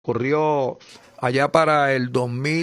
Ocurrió allá para el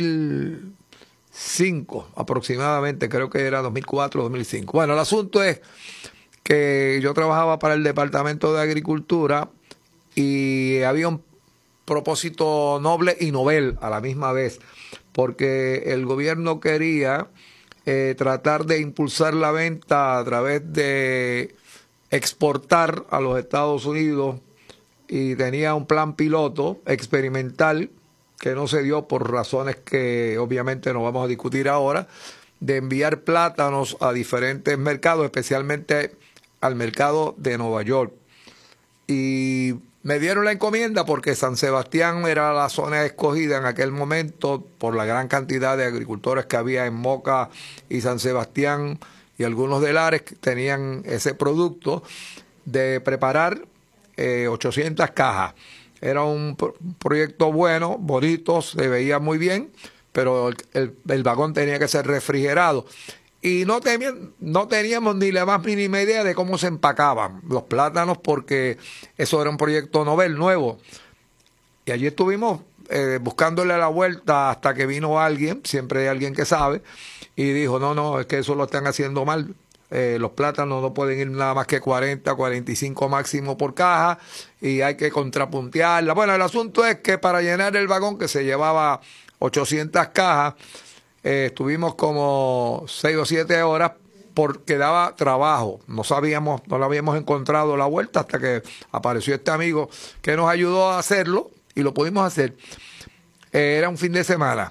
2005 aproximadamente, creo que era 2004 o 2005. Bueno, el asunto es que yo trabajaba para el Departamento de Agricultura y había un propósito noble y novel a la misma vez, porque el gobierno quería tratar de impulsar la venta a través de exportar a los Estados Unidos, y tenía un plan piloto experimental que no se dio por razones que obviamente no vamos a discutir ahora, de enviar plátanos a diferentes mercados, especialmente al mercado de Nueva York. Y me dieron la encomienda porque San Sebastián era la zona escogida en aquel momento por la gran cantidad de agricultores que había en Moca y San Sebastián, y algunos de Lares que tenían ese producto, de preparar 800 cajas. Era un proyecto bueno, bonito, se veía muy bien, pero el vagón tenía que ser refrigerado. Y no teníamos ni la más mínima idea de cómo se empacaban los plátanos, porque eso era un proyecto novel, nuevo. Y allí estuvimos buscándole la vuelta hasta que vino alguien, siempre hay alguien que sabe, y dijo, no, es que eso lo están haciendo mal. Los plátanos no pueden ir nada más que 40, 45 máximo por caja, y hay que contrapuntearla. Bueno, el asunto es que para llenar el vagón, que se llevaba 800 cajas, estuvimos como 6 o 7 horas porque daba trabajo. No le habíamos encontrado la vuelta hasta que apareció este amigo que nos ayudó a hacerlo y lo pudimos hacer. Era un fin de semana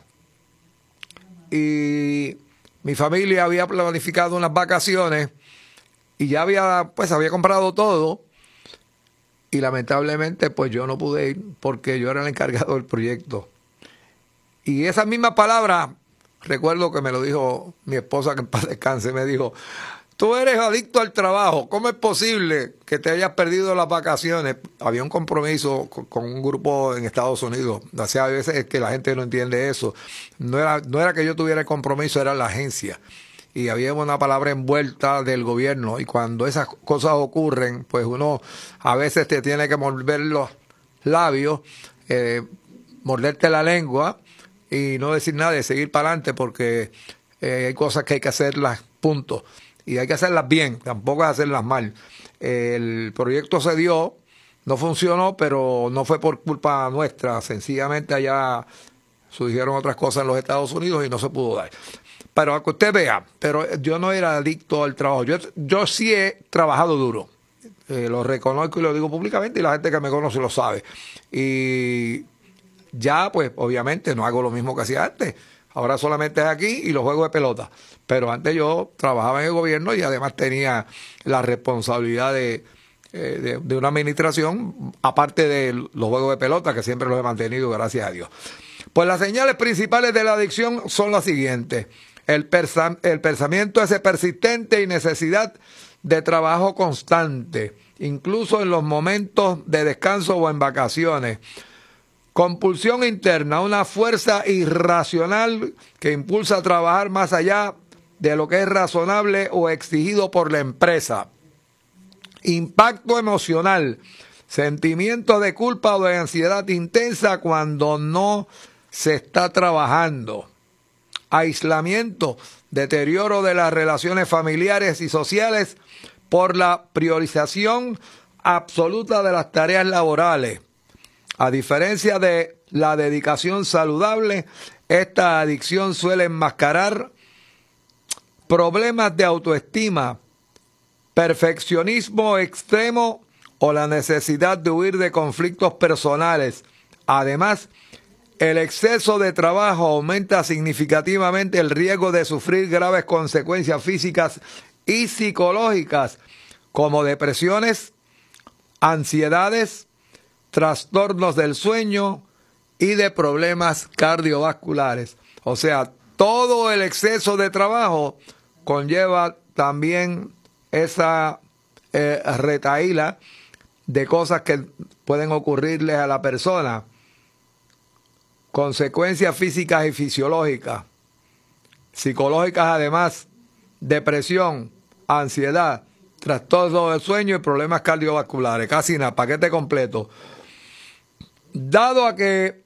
y mi familia había planificado unas vacaciones y ya había comprado todo, y lamentablemente pues yo no pude ir porque yo era el encargado del proyecto. Y esas mismas palabras, recuerdo que me lo dijo mi esposa, que en paz descanse, me dijo, tú eres adicto al trabajo, ¿cómo es posible que te hayas perdido las vacaciones? Había un compromiso con un grupo en Estados Unidos. O sea, a veces que la gente no entiende eso. No era que yo tuviera el compromiso, era la agencia. Y había una palabra envuelta del gobierno. Y cuando esas cosas ocurren, pues uno a veces te tiene que morder los labios, morderte la lengua y no decir nada, de seguir para adelante, porque hay cosas que hay que hacerlas, punto. Y hay que hacerlas bien, tampoco hacerlas mal. El proyecto se dio, no funcionó, pero no fue por culpa nuestra. Sencillamente allá surgieron otras cosas en los Estados Unidos y no se pudo dar. Pero a que usted vea, pero yo no era adicto al trabajo. Yo sí he trabajado duro. Lo reconozco y lo digo públicamente, y la gente que me conoce lo sabe. Y ya, pues, obviamente no hago lo mismo que hacía antes. Ahora solamente es aquí y los juegos de pelota. Pero antes yo trabajaba en el gobierno y además tenía la responsabilidad de una administración, aparte de los juegos de pelota, que siempre los he mantenido, gracias a Dios. Pues las señales principales de la adicción son las siguientes. El pensamiento ese persistente y necesidad de trabajo constante, incluso en los momentos de descanso o en vacaciones. Compulsión interna, una fuerza irracional que impulsa a trabajar más allá de lo que es razonable o exigido por la empresa. Impacto emocional, sentimiento de culpa o de ansiedad intensa cuando no se está trabajando. Aislamiento, deterioro de las relaciones familiares y sociales por la priorización absoluta de las tareas laborales. A diferencia de la dedicación saludable, esta adicción suele enmascarar problemas de autoestima, perfeccionismo extremo o la necesidad de huir de conflictos personales. Además, el exceso de trabajo aumenta significativamente el riesgo de sufrir graves consecuencias físicas y psicológicas, como depresiones, ansiedades, trastornos del sueño y de problemas cardiovasculares. O sea, todo el exceso de trabajo conlleva también esa retahíla de cosas que pueden ocurrirles a la persona. Consecuencias físicas y fisiológicas, psicológicas además, depresión, ansiedad, trastorno del sueño y problemas cardiovasculares. Casi nada, paquete completo. dado a que